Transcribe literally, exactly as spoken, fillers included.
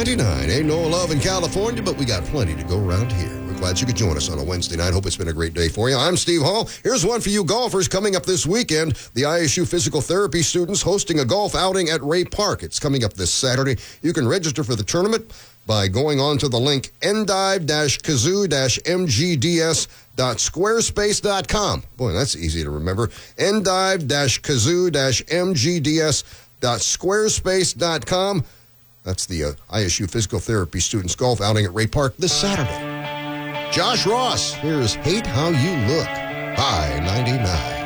ninety-nine. Ain't no love in California, but we got plenty to go around here. We're glad you could join us on a Wednesday night. Hope it's been a great day for you. I'm Steve Hall. Here's one for you golfers coming up this weekend. The I S U physical therapy students hosting a golf outing at Ray Park. It's coming up this Saturday. You can register for the tournament by going on to the link endive dash kazoo dash m g d s dot squarespace dot com. Boy, that's easy to remember. endive dash kazoo dash m g d s dot squarespace dot com. That's the uh, I S U physical therapy students golf outing at Ray Park this Saturday. Josh Ross, here's Hate How You Look. Hi, ninety-nine.